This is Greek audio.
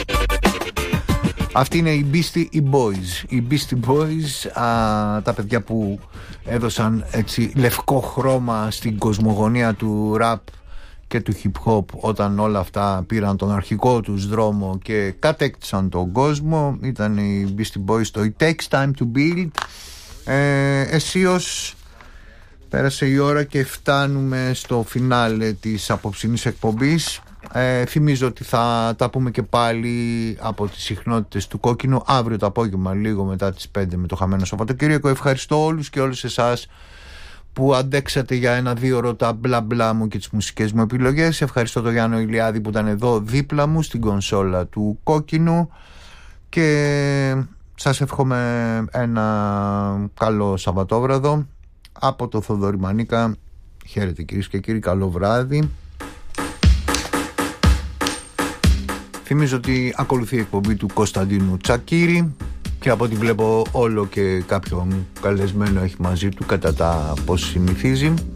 Αυτοί είναι οι Beastie Boys. Οι Beastie Boys, τα παιδιά που έδωσαν έτσι λευκό χρώμα στην κοσμογονία του rap και του hip hop όταν όλα αυτά πήραν τον αρχικό τους δρόμο και κατέκτησαν τον κόσμο. Ήταν οι Beastie Boys, το It Takes Time to Build. Αισίως πέρασε η ώρα και φτάνουμε στο φινάλε της απόψινής εκπομπής. Θυμίζω ότι θα τα πούμε και πάλι από τις συχνότητες του Κόκκινου αύριο το απόγευμα, λίγο μετά τις 5 με το χαμένο Σαββατοκύριακο. Ευχαριστώ όλους και όλες εσάς που αντέξατε για ένα 2 ώρο τα μπλα μπλα μου και τις μουσικές μου επιλογές. Ευχαριστώ τον Γιάννο Ηλιάδη που ήταν εδώ δίπλα μου στην κονσόλα του Κόκκινου και σας εύχομαι ένα καλό Σαββατόβραδο από το Θοδωρή Μανίκα. Χαίρετε κυρίες και κύριοι, καλό βράδυ. Θυμίζω ότι ακολουθεί η εκπομπή του Κωνσταντίνου Τσακίρη και από ό,τι βλέπω όλο και κάποιον καλεσμένο έχει μαζί του κατά τα πώς συνηθίζει.